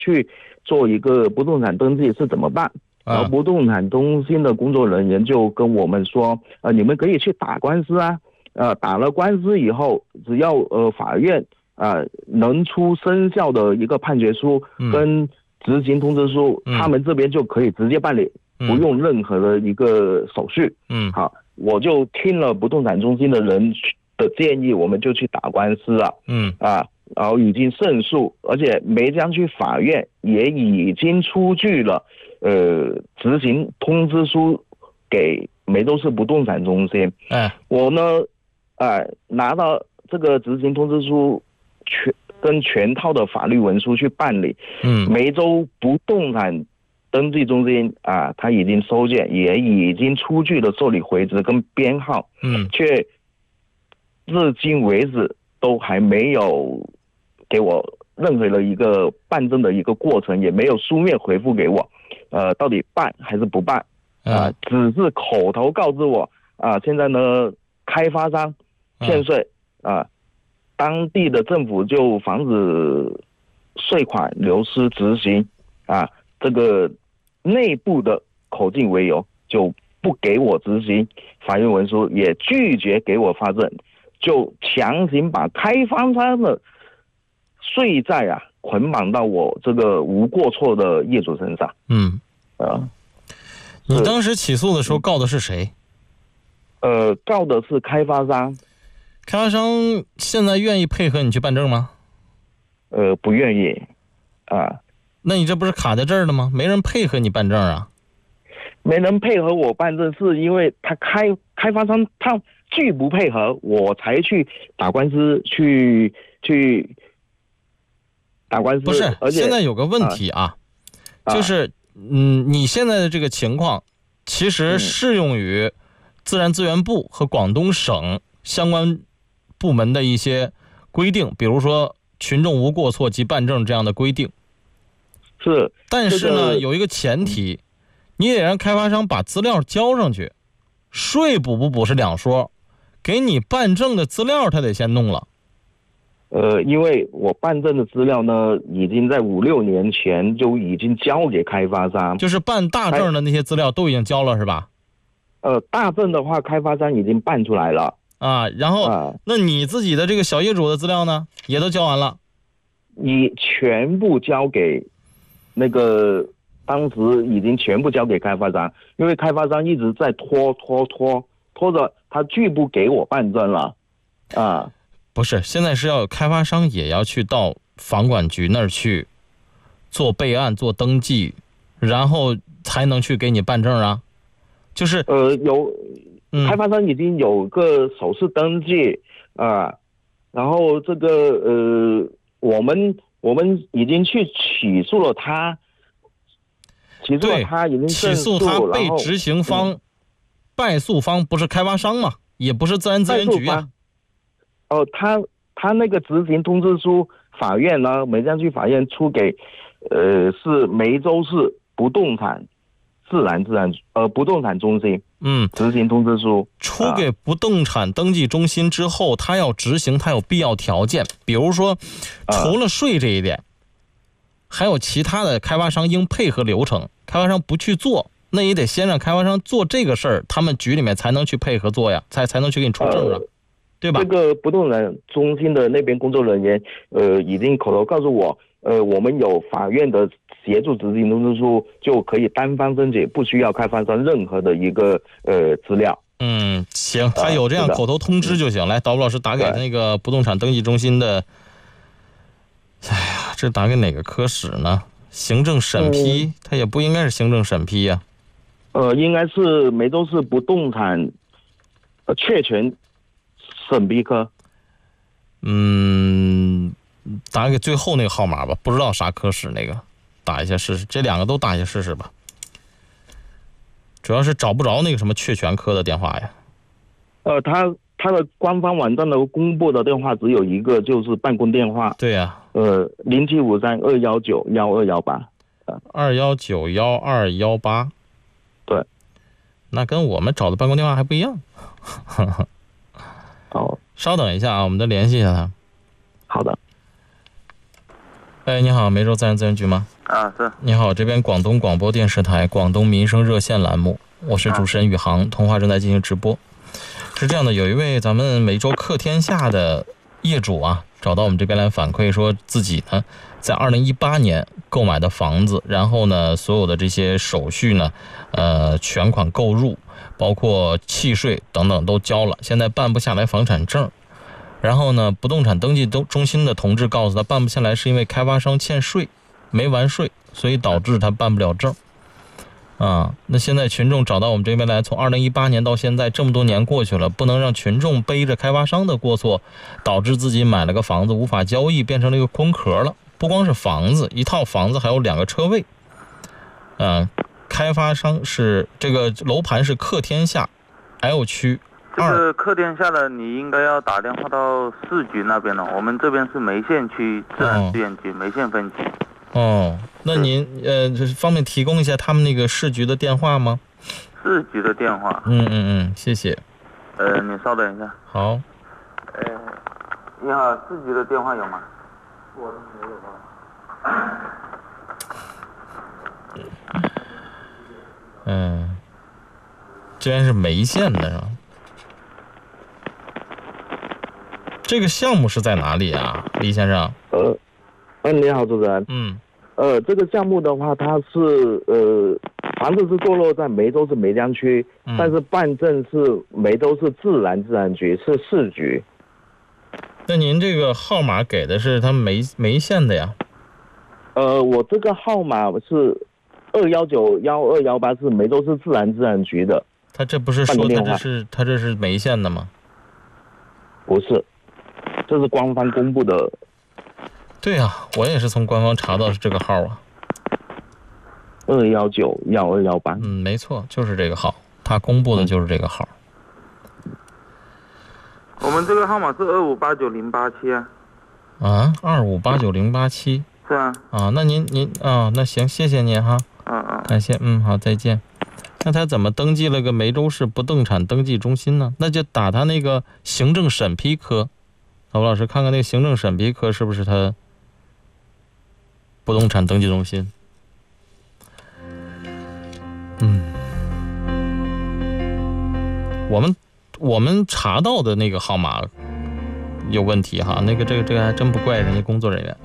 去做一个不动产登记是怎么办？然后不动产中心的工作人员就跟我们说，你们可以去打官司啊，打了官司以后，只要法院能出生效的一个判决书跟执行通知书，他们这边就可以直接办理，不用任何的一个手续。好，我就听了不动产中心的人的建议，我们就去打官司了。然后已经胜诉，而且没将去法院，也已经出具了执行通知书给梅州市不动产中心。我呢拿到这个执行通知书全套的法律文书去办理。梅州不动产登记中心他已经收件，也已经出具了受理回执跟编号。却至今为止都还没有给我任何的一个办证的一个过程，也没有书面回复给我，到底办还是不办？只是口头告知我，现在呢，开发商欠税，当地的政府就防止税款流失执行，这个内部的口径为由，就不给我执行法院文书，也拒绝给我发证，就强行把开发商的税债捆绑到我这个无过错的业主身上。 你当时起诉的时候告的是谁？ 告的是开发商。 开发商现在愿意配合你去办证吗？ 不愿意。 那你这不是卡在这儿了吗？没人配合你办证啊？ 没人配合我办证，是因为他开发商他拒不配合，我才去打官司去打官司。 不是， 而且现在有个问题就是你现在的这个情况其实适用于自然资源部和广东省相关部门的一些规定，比如说群众无过错及办证这样的规定。 是， 但是呢，有一个前提，你得让开发商把资料交上去，税补不补是两说，给你办证的资料他得先弄了。 因为我办证的资料呢，已经在5-6年前就已经交给开发商， 就是办大证的那些资料都已经交了是吧？ 大证的话，开发商已经办出来了然后那你自己的这个小业主的资料呢，也都交完了？ 你全部交给那个，当时已经全部交给开发商，因为开发商一直在拖着，他拒不给我办证了。 不是，现在是要开发商也要去到房管局那儿去做备案、做登记，然后才能去给你办证啊。就是开发商已经有个手势登记然后这个我们已经去起诉了他，已经起诉他被执行方、败诉方不是开发商嘛，也不是自然资源局啊。 他那个执行通知书，法院呢，梅江区法院出给是梅州市不动产不动产中心执行通知书， 出给不动产登记中心之后，他要执行，他有必要条件，比如说除了税这一点，还有其他的开发商应配合流程，开发商不去做，那也得先让开发商做这个事儿，他们局里面才能去配合做呀，才能去给你出证对吧？ 这个不动产中心的那边工作人员已经口头告诉我，我们有法院的协助执行通知书，就可以单方申请，不需要开发商任何的一个资料。 行，他有这样口头通知就行。来，导播老师打给那个不动产登记中心的，这打给哪个科室呢？行政审批，他也不应该是行政审批呀。 应该是梅州市不动产确权审批科。 打给最后那个号码吧，不知道啥科室那个，打一下试试，这两个都打一下试试吧。主要是找不着那个什么确权科的电话呀。 他的官方网站的公布的电话只有一个，就是办公电话。 对呀。 0753-219-1218。 219-1218。 对。 那跟我们找的办公电话还不一样。稍等一下啊，我们再联系一下他。 好的。 你好，梅州自然资源局吗？ 是。 你好，这边广东广播电视台广东民生热线栏目，我是主持人宇航，通话正在进行直播。是这样的，有一位咱们梅州客天下的业主啊，找到我们这边来反馈说自己呢在2018年购买的房子，然后呢所有的这些手续呢全款购入，包括契税等等都交了，现在办不下来房产证。然后呢，不动产登记中心的同志告诉他，办不下来是因为开发商欠税，没完税，所以导致他办不了证。那现在群众找到我们这边来，从2018年到现在这么多年过去了，不能让群众背着开发商的过错，导致自己买了个房子无法交易，变成了一个空壳了。不光是房子，一套房子还有2个车位。开发商是这个楼盘是客天下 L 区。 这个客天下的你应该要打电话到市局那边了，我们这边是梅县区自然资源局梅县分局。 那您方便提供一下他们那个市局的电话吗？ 市局的电话。 谢谢。 你稍等一下。 好。 你好，市局的电话有吗？我这没有吧。这边是梅县的是吧？这个项目是在哪里啊，李先生？ 你好，主持人。这个项目的话，它是房子是坐落在梅州市梅江区，但是办证是梅州市自然资源局，是市局。 那您这个号码给的是他梅县的呀？ 我这个号码是2191218，是梅州市自然资源局的。 他这不是说他这是梅县的吗？ 不是，这是官方公布的。 对啊，我也是从官方查到是这个号啊。 2191218。 没错，就是这个号，他公布的就是这个号。 我们这个号码是2589087啊。 2589087。 是啊。 那您那行，谢谢您哈。感谢。好，再见。那他怎么登记了个梅州市不动产登记中心呢？那就打他那个行政审批科。老老师，看看那个行政审批科是不是他不动产登记中心？我们查到的那个号码有问题哈，那个这个还真不怪人家工作人员。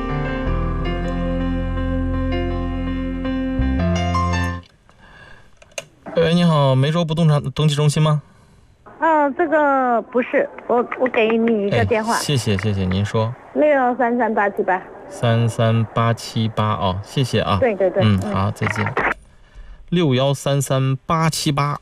你好，梅州不动产登记中心吗？ 这个不是，我给你一个电话。 谢谢，您说。 6133878。 33878谢谢啊。 对。 好，再见。6133878。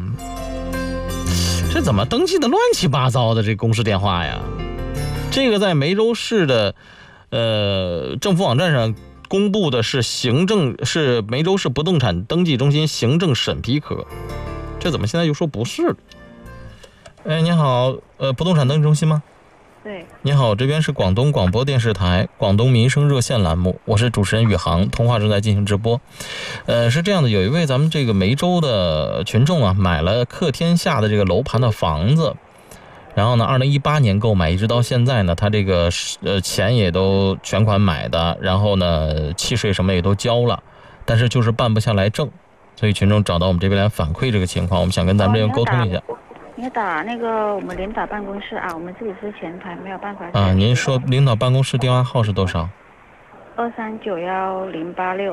这怎么登记的乱七八糟的这公示电话呀？这个在梅州市的政府网站上公布的是梅州市不动产登记中心行政审批科，这怎么现在又说不是了？你好，不动产登记中心吗？ 对。 你好，这边是广东广播电视台广东民生热线栏目，我是主持人宇航，通话正在进行直播。是这样的，有一位咱们这个梅州的群众啊，买了客天下的这个楼盘的房子，然后呢，2018年购买，一直到现在呢，他这个钱也都全款买的，然后呢，契税什么也都交了，但是就是办不下来证，所以群众找到我们这边来反馈这个情况，我们想跟咱们这边沟通一下。 你打那个我们领导办公室啊，我们这里是前台，没有办法。 您说领导办公室电话号是多少 ？2391086。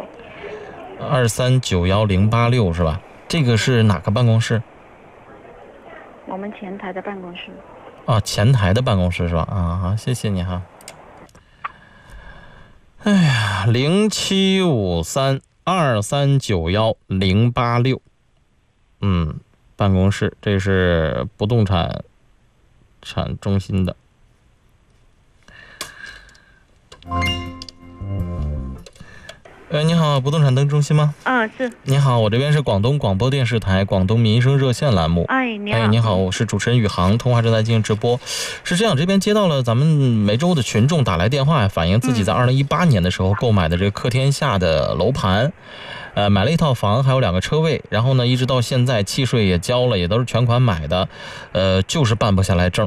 2391086是吧？这个是哪个办公室？ 我们前台的办公室。 前台的办公室是吧？好，谢谢你哈。075323911086。办公室，这是不动产中心的。你好，不动产登记中心吗？ 是。 你好，我这边是广东广播电视台广东民生热线栏目。你好，我是主持人宇航，通话正在进行直播。是这样，这边接到了咱们梅州的群众打来电话，反映自己在2018年的时候购买的这个客天下的楼盘。买了一套房，还有2个车位，然后呢，一直到现在契税也交了，也都是全款买的，就是办不下来证。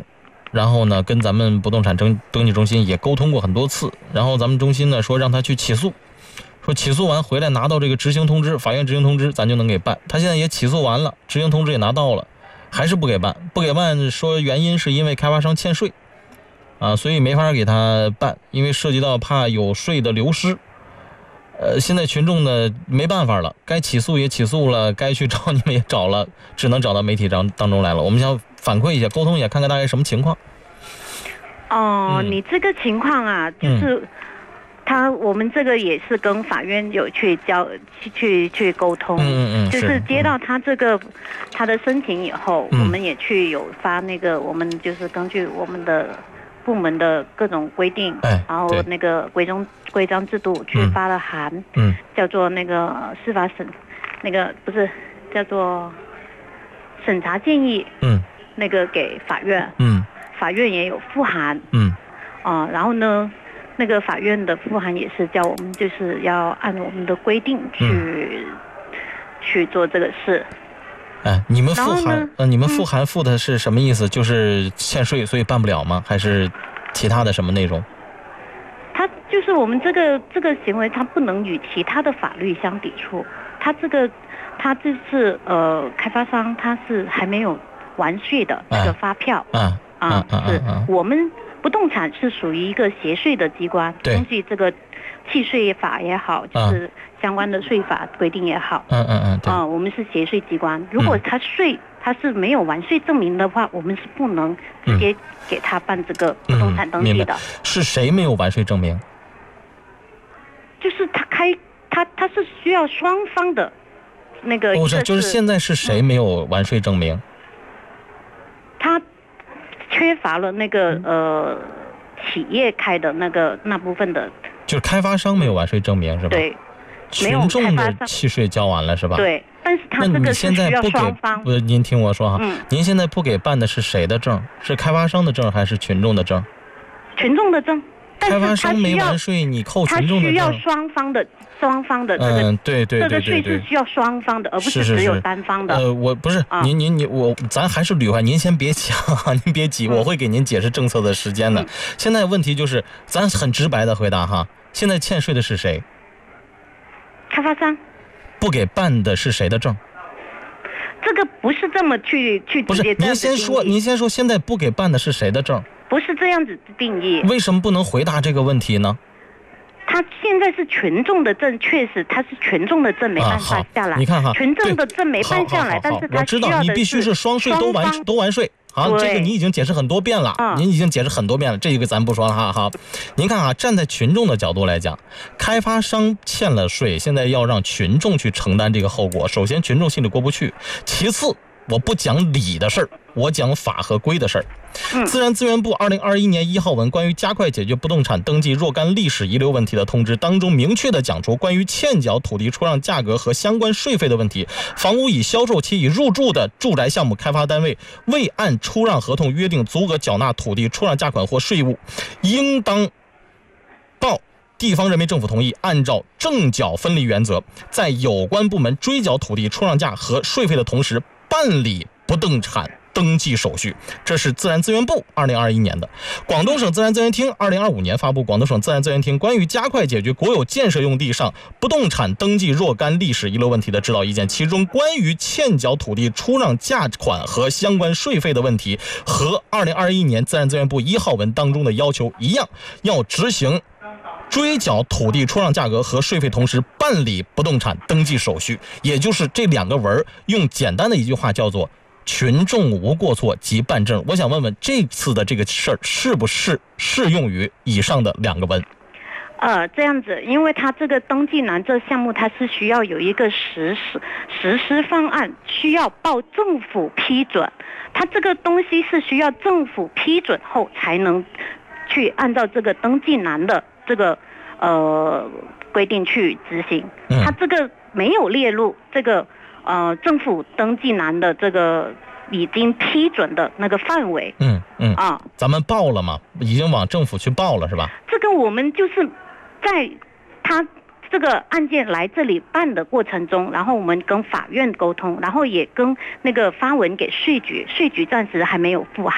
然后呢跟咱们不动产登记中心也沟通过很多次，然后咱们中心呢说让他去起诉，说起诉完回来拿到这个执行通知，法院执行通知咱就能给办。他现在也起诉完了，执行通知也拿到了，还是不给办。不给办说原因是因为开发商欠税啊，所以没法给他办，因为涉及到怕有税的流失。现在群众呢没办法了，该起诉也起诉了，该去找你们也找了，只能找到媒体当中来了。我们想反馈一下，沟通一下，看看大概什么情况。 你这个情况啊，就是我们这个也是跟法院有去沟通，就是接到他这个他的申请以后，我们也去有发那个，我们就是根据我们的部门的各种规定，然后那个规章制度去发了函，叫做那个司法审，那个不是叫做审查建议，那个给法院，法院也有复函，然后呢，那个法院的复函也是叫我们就是要按我们的规定去做这个事。 你们复函复的是什么意思？就是欠税所以办不了吗？还是其他的什么内容？ 他就是我们这个行为，它不能与其他的法律相抵触。他这次开发商他是还没有完税的这个发票，是我们不动产是属于一个协税的机关，根据这个契税法也好，就是相关的税法规定也好，我们是协税机关。如果他是没有完税证明的话，我们是不能直接给他办这个不动产登记的。 是谁没有完税证明？ 就是他是需要双方的那个。不是， 就是现在是谁没有完税证明？ 他缺乏了那个企业开的那部分的。 就是开发商没有完税证明是吧？ 对。 群众的契税交完了是吧？ 对，但是他这个是需要双方。 您听我说哈，您现在不给办的是谁的证？是开发商的证还是群众的证？ 群众的证。 开发商没完税，你扣群众的证。 他需要双方的这个。 对， 这个税是需要双方的，而不是只有单方的。 我不是咱还是捋回，您先别抢，您别急，我会给您解释政策的时间的。现在问题就是，咱很直白的回答哈，现在欠税的是谁？ 开发商。 不给办的是谁的证？ 这个不是这么去不是，您先说，现在不给办的是谁的证？ 不是这样子的定义。 为什么不能回答这个问题呢？ 他现在是群众的证，确实他是群众的证没办法下来。 你看哈， 群众的证没办下来，但是他需要的是我知道你必须是双税都完税。好，这个你已经解释很多遍了，您已经解释很多遍了，这个咱不说了哈。好，您看啊，站在群众的角度来讲，开发商欠了税，现在要让群众去承担这个后果。首先，群众心里过不去；其次，我不讲理的事儿，我讲法和规的事儿。自然资源部2021年1号文关于加快解决不动产登记若干历史遗留问题的通知当中，明确的讲出关于欠缴土地出让价格和相关税费的问题。房屋已销售期已入住的住宅项目开发单位未按出让合同约定足额缴纳土地出让价款或税务，应当报地方人民政府同意，按照正缴分离原则，在有关部门追缴土地出让价和税费的同时，办理不动产登记手续。这是自然资源部2021年的。广东省自然资源厅2025年发布《广东省自然资源厅关于加快解决国有建设用地上不动产登记若干历史遗留问题的指导意见》，其中关于欠缴土地出让价款和相关税费的问题，和2021年自然资源部1号文当中的要求一样，要执行追缴土地出让价格和税费，同时办理不动产登记手续。也就是这两个文，用简单的一句话叫做群众无过错即办证。我想问问，这次的这个事儿是不是适用于以上的两个文？ 这样子，因为它这个登记难这项目，它是需要有一个实施方案，需要报政府批准。它这个东西是需要政府批准后才能去按照这个登记难的这个规定去执行。它这个没有列入这个政府登记难的这个已经批准的那个范围。 咱们报了吗？已经往政府去报了是吧？ 这个我们就是在他这个案件来这里办的过程中，然后我们跟法院沟通，然后也跟那个发文给税局，税局暂时还没有复函。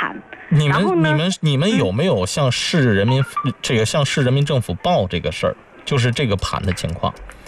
你们有没有向市人民政府报这个事儿？就是这个盘的情况。